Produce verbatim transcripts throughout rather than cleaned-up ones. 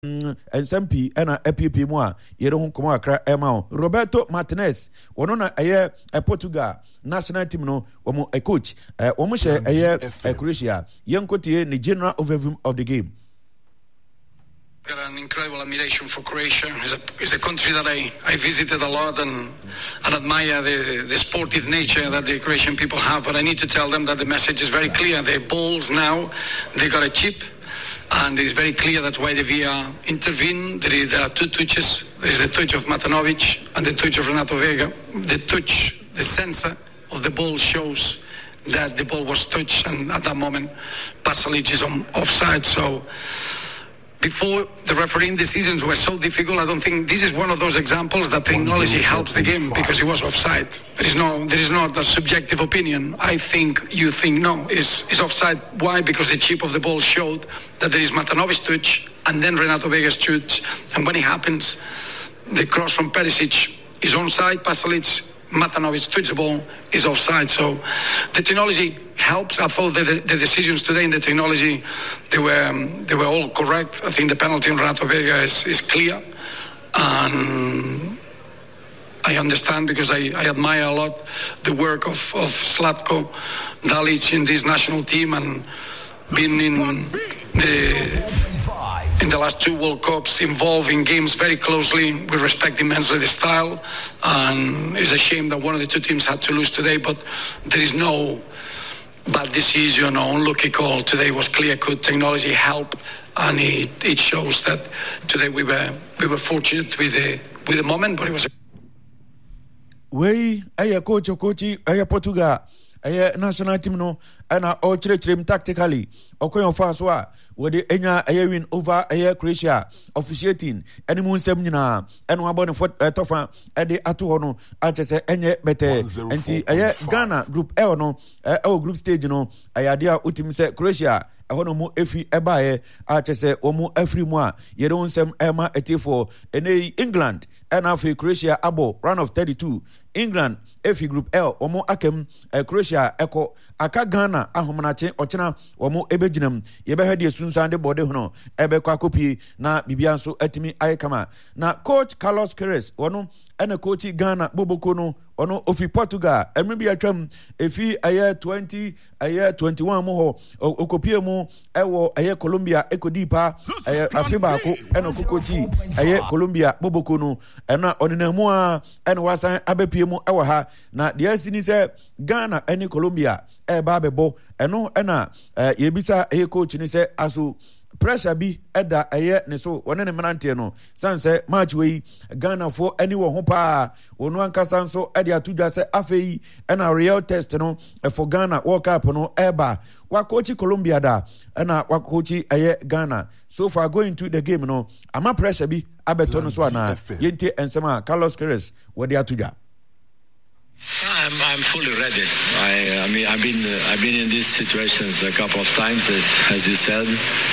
ensem P and a P P mo a yere ho komo akra ema Roberto Martinez wono na eye Portugal national team no omo a coach eh omo she eye Croatia yenkotie the general overview of the game. Got an incredible admiration for Croatia. It's a, it's a country that I, I visited a lot and, and admire the, the sportive nature that the Croatian people have. But I need to tell them that the message is very clear. The balls now, they got a chip. And it's very clear that's why the V A R intervened. There, there are two touches. There's the touch of Matanovic and the touch of Renato Vega. The touch, the sensor of the ball shows that the ball was touched. And at that moment, Pasalic is on offside. So before the refereeing decisions were so difficult, I don't think this is one of those examples that technology helps the game because it was offside. There is no, there is not a subjective opinion. I think you think no, it's, it's offside. Why? Because the chip of the ball showed that there is Matanovic touch and then Renato Vega's touch. And when it happens, the cross from Perisic is onside, Pasalic, Matanovic touch the ball is offside. So the technology helps. I thought that the, the decisions today in the technology, they were um, they were all correct. I think the penalty on Renato Vega is, is clear. And I understand because I, I admire a lot the work of, of Zlatko Dalic in this national team and being in the in the last two World Cups involved in games very closely. We respect immensely the style, and it's a shame that one of the two teams had to lose today, but there is no bad decision or unlucky call. Today was clear-cut. Technology helped, and it, it shows that today we were we were fortunate with the with the moment, but it was a way aya coach coach aya Portugal aya national team no ana all chire tactically okoyon fa so a we the enya aya win over aya Croatia officiating any mu nsem nyina eno abone for tofa e de ato ho no a chese enye bete enti aya Ghana group L no e group stage no aya dia utim se Croatia ahono mu efi ebae a chese omu afri mu a yere onsem ema etifo ene England and afi Croatia abo round of thirty-two England efi group L omu akem eh, Croatia eko aka Ghana ahomanache ochena omu ebeginam yebehwe sunsan de bode hono ebe kwa kopi na bibia nso atimi ayekama na coach Carlos Queiroz wono ene coach Ghana boboko no ono ofi Portugal emi bi atwam efi aye twenty aye twenty-one mo ho okopie mu ewo aye Colombia ekodipa aye afiba ko eno kokochi aye Colombia boboko no ena oninamu a ene wasan abepie mu ewo ha na de asini se Ghana eni Colombia e ba bebo eno ena yebisa aye coach ni se aso pressure bi eda eye ne so wone ne menante no sanse match we Ghana for anyone ho pa wonu ankasa nso ede atudwa se afei ena real test no for Ghana World Cup no eba wa coach Colombia da ena wa coach eye Ghana so far going to the game no ama pressure bi abeto no so ana yente ensema Carlos Queiroz wode atudwa. I'm I'm fully ready. I I mean I've been uh, I've been in these situations a couple of times as as you said.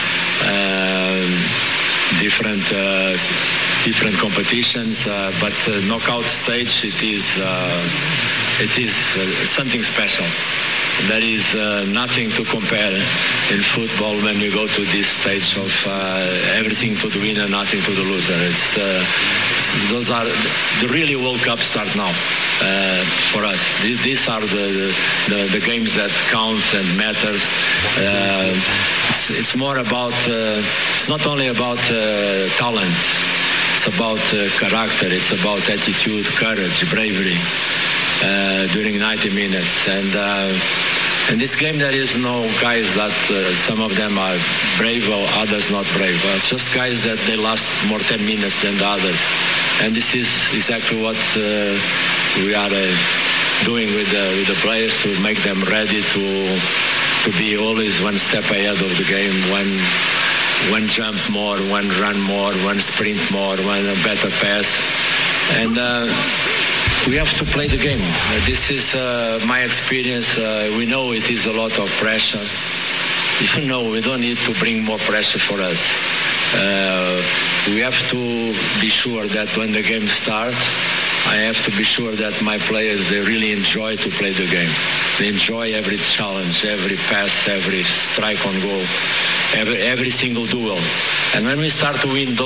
Um, different uh, different competitions, uh, but uh, knockout stage it is uh, it is uh, something special. There is uh, nothing to compare in football when you go to this stage of uh, everything to the winner, nothing to the loser. It's, uh, it's those are the really World Cup start now uh, for us. These, these are the, the the games that counts and matters. Uh, it's, it's more about. Uh, it's not only about uh, talent. It's about uh, character. It's about attitude, courage, bravery. Uh, during ninety minutes, and uh, in this game there is no guys that uh, some of them are brave or others not brave. It's just guys that they last more ten minutes than the others, and this is exactly what uh, we are uh, doing with the, with the players to make them ready to to be always one step ahead of the game. One one jump more, one run more, one sprint more, one better pass, and. Uh, We have to play the game. Uh, this is uh, my experience. Uh, we know it is a lot of pressure. You know, we don't need to bring more pressure for us. Uh, we have to be sure that when the game starts, I have to be sure that my players, they really enjoy to play the game. They enjoy every challenge, every pass, every strike on goal, every, every single duel. And when we start to win those